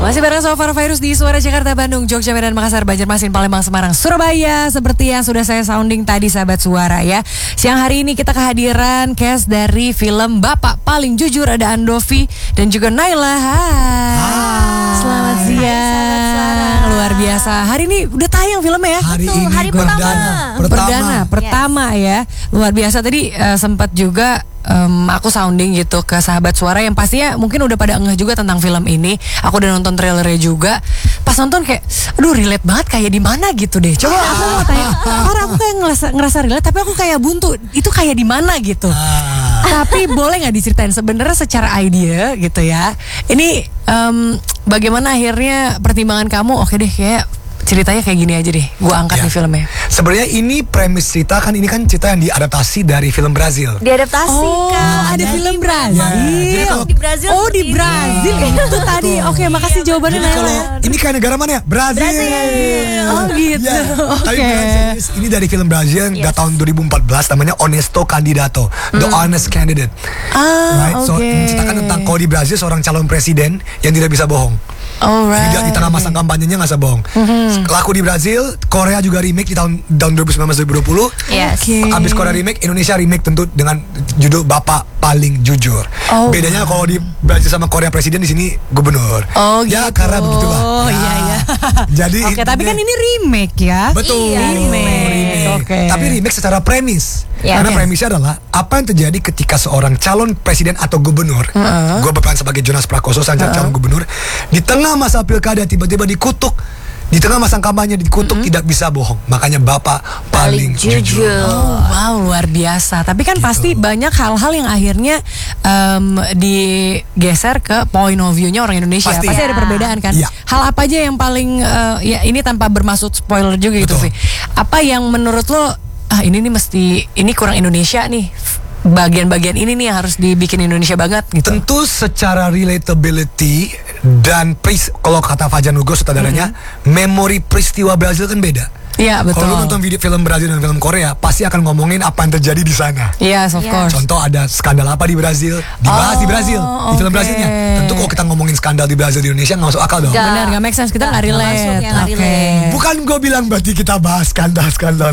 Masih bareng Sofar Virus di Suara Jakarta, Bandung, Jogja, Medan, Makassar, Banjarmasin, Palembang, Semarang, Surabaya. Seperti yang sudah saya sounding tadi, sahabat Suara ya. Siang hari ini kita kehadiran cast dari film Bapak Paling Jujur. Ada Andovi dan juga Naila. Hai. Selamat siang. Luar biasa. Hari ini udah tayang filmnya ya? Hari pertama ya. Luar biasa. Tadi sempat juga aku sounding gitu ke sahabat Suara yang pastinya mungkin udah pada ngeh juga tentang film ini. Aku udah nonton trailernya juga. Pas nonton kayak, aduh relate banget kayak di mana gitu deh. Coba aku mau tanya, karena aku kayak ngerasa relate, tapi aku kayak buntu. Itu kayak di mana gitu. Tapi boleh nggak diceritain sebenarnya secara idea gitu ya. Ini bagaimana akhirnya pertimbangan kamu? Oke deh, kayak ceritanya kayak gini aja deh, gue angkat di filmnya. Sebenarnya ini premis cerita kan, ini kan cerita yang diadaptasi dari film Brazil. Diadaptasi kan? Ada film Brazil. Jadi di Brazil. Oh di Brazil itu tadi. Oke, makasih jawabannya. Jadi kalau ini kayak negara mana ya? Brazil. Oh gitu. Oke. Ini dari film Brazil yang tahun 2014, namanya Honesto Candidato, The Honest Candidate. Right? So menceritakan tentang kalau di Brazil seorang calon presiden yang tidak bisa bohong. Alright. Tidak, di tengah masa kampanyenya nggak bisa bohong. Laku di Brazil, Korea juga remake di tahun 2019-2020. Yes. Abis Korea remake, Indonesia remake tentu dengan judul Bapak Paling Jujur. Bedanya kalau di Brazil sama Korea presiden, di sini gubernur. Ya gitu. karena begitulah. Oh iya. Jadi tapi kan ini remake ya. Betul. Iya, remake. Tapi remake secara premis. Yeah. Karena premisnya adalah apa yang terjadi ketika seorang calon presiden atau gubernur, gue berperan sebagai Jonas Prakoso, sang calon gubernur, di tengah masa pilkada tiba-tiba dikutuk, di tengah masa kampanye dikutuk, tidak bisa bohong. Makanya Bapak Paling Jujur. Oh, wow, luar biasa. Tapi kan pasti banyak hal-hal yang akhirnya digeser ke point of view-nya orang Indonesia. Pasti ada perbedaan kan. Ya. Hal apa aja yang paling ya ini tanpa bermaksud spoiler juga gitu, Vi. Apa yang menurut lo ini nih ini kurang Indonesia nih. Bagian-bagian ini nih yang harus dibikin Indonesia banget gitu. Tentu secara relatability dan kalau kata Fajar Nugroho sutradaranya, memori peristiwa Brazil kan beda. Iya, betul. Kalau lu nonton film Brazil dan film Korea, pasti akan ngomongin apa yang terjadi di sana. Yes, of course. Contoh ada skandal apa di Brazil, dibahas di Brazil, di film Brazilnya. Tentu kalau kita ngomongin skandal di Brazil di Indonesia nggak masuk akal dong. Benar, nggak make sense, kita nggak relate. Bukan gue bilang berarti kita bahas skandal.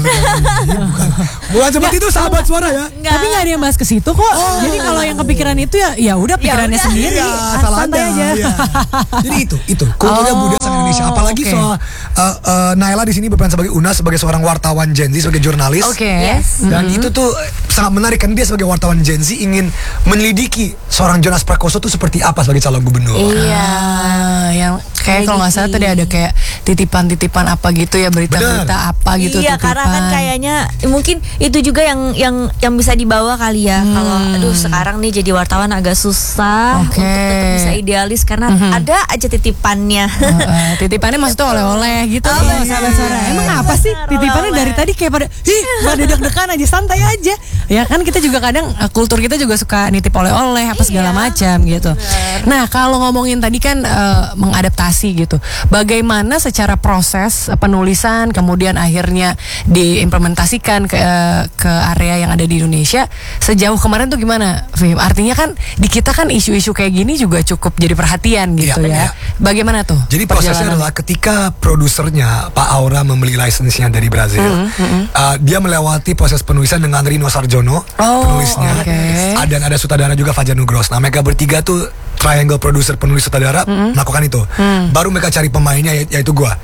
Bukan seperti itu, sahabat Suara ya. Tapi nggak ada yang bahas ke situ kok. Jadi kalau yang kepikiran itu ya udah pikirannya sendiri. Santai aja. Jadi itu kulturnya budaya sang Indonesia. Apalagi soal Naila di sini berperan sebagai Una, sebagai seorang wartawan Gen Z, sebagai jurnalis. Dan itu tuh sangat menarik kan, dia sebagai wartawan Gen Z ingin menyelidiki seorang Jonas Prakoso tuh seperti apa sebagai calon gubernur. Iya. Yang kayak kalau nggak salah tadi ada kayak titipan apa gitu ya, berita-berita apa gitu. Iya, karena kan kayaknya mungkin itu juga yang bisa dibawa kali ya. Kalau aduh sekarang nih jadi wartawan agak susah untuk tetap bisa idealis karena ada aja titipannya. Titipannya maksudnya oleh-oleh gitu. Sahabat Suara. Emang apa sih titipannya dari tadi kayak pada deg-degan aja, santai aja. Ya kan kita juga kadang kultur kita juga suka nitip oleh-oleh apa segala macam gitu. Nah, kalau ngomongin tadi kan mengadaptasi gitu. Bagaimana secara proses penulisan kemudian akhirnya diimplementasikan ke area yang ada di Indonesia sejauh kemarin tuh gimana, Vim? Artinya kan di kita kan isu-isu kayak gini juga cukup jadi perhatian gitu ya. Bagaimana tuh? Jadi prosesnya adalah ketika produsernya Pak Aura membeli lisensinya dari Brazil, dia melewati proses penulisan dengan Rino Sarjono, penulisnya, dan ada sutradara juga Fajar Nugroho. Nah, mereka bertiga tuh triangle produser, penulis, sutradara melakukan itu. Baru mereka cari pemainnya, yaitu gua.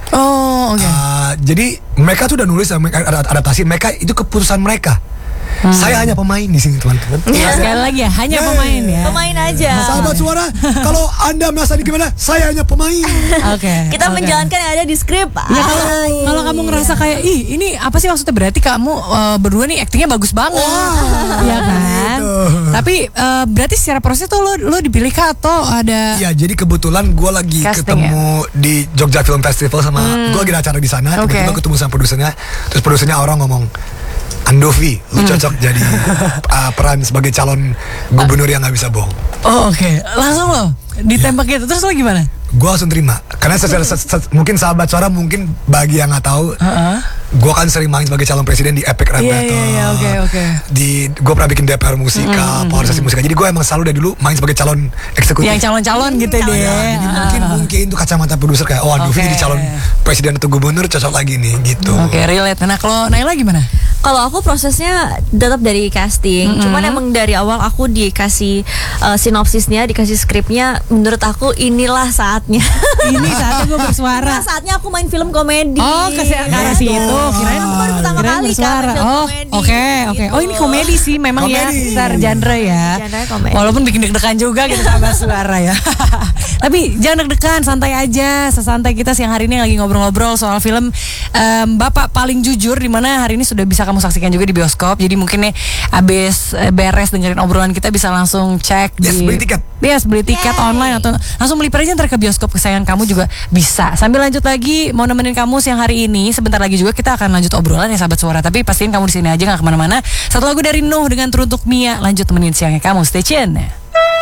Jadi mereka tuh udah nulis, mereka adaptasi, mereka itu keputusan mereka. Saya hanya pemain di sini, teman-teman. Sekali lagi ya, hanya pemain ya. Pemain aja. Sahabat Suara, kalau Anda merasa di gimana, saya hanya pemain. Kita menjalankan yang ada di skrip. Ya, kalau kamu ngerasa kayak ini apa sih maksudnya, berarti kamu berdua nih aktingnya bagus banget. Iya kan? Tapi berarti secara proses tuh lo dipilih kah atau ada? Iya, jadi kebetulan gue lagi ketemu di Jogja Film Festival sama gue lagi ada acara di sana. Tiba-tiba ketemu sama produsernya, terus produsernya orang ngomong, Andovi, lu cocok jadi peran sebagai calon gubernur yang nggak bisa bohong. Langsung lo ditembak gitu, terus lo gimana? gue langsung terima. Karena mungkin sahabat suara mungkin bagi yang nggak tahu, gue kan sering main sebagai calon presiden di Epic Rap Battle. Di gue pernah bikin DPR Musika, Polarisasi Musika. Jadi gue emang selalu dari dulu main sebagai calon eksekutif. Yang calon-calon gitu deh. Jadi mungkin tuh kacamata produser kayak, oh Novi jadi calon presiden atau gubernur cocok lagi nih gitu. Relate. Nah kalau Naila gimana? Kalau aku prosesnya tetap dari casting, cuman emang dari awal aku dikasih sinopsisnya, dikasih skripnya. Menurut aku inilah saatnya. Ini saatnya gue bersuara. Nah, saatnya aku main film komedi. Oh, ke arah situ. Kirain aku baru pertama kali bersuara. kan Oke. Oh, ini komedi sih memang komedi. Ya, genre ya. Genre komedi. Walaupun bikin deg-degan juga gitu sama suara ya. Tapi jangan deg-degan, santai aja. Sesantai kita siang hari ini lagi ngobrol-ngobrol soal film Bapak Paling Jujur, di mana hari ini sudah bisa kamu saksikan juga di bioskop. Jadi mungkin nih abis beres dengerin obrolan kita bisa langsung cek beli tiket. Beli tiket online atau langsung melipir aja ntar ke bioskop kesayangan kamu juga bisa. Sambil lanjut lagi mau nemenin kamu siang hari ini. Sebentar lagi juga kita akan lanjut obrolan ya sahabat suara. Tapi pastiin kamu di sini aja, nggak kemana-mana. Satu lagu dari Nuh dengan Teruntuk Mia. Lanjut temenin siangnya kamu. Stay tune.